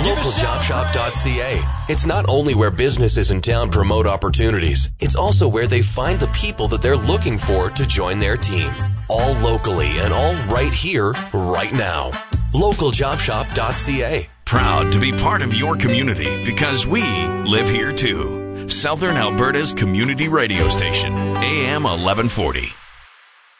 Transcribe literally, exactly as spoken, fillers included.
local job shop dot c a. It's not only where businesses in town promote opportunities, it's also where they find the people that they're looking for to join their team. All locally and all right here, right now. local job shop dot c a. Proud to be part of your community because we live here too. Southern Alberta's community radio station, A M eleven forty.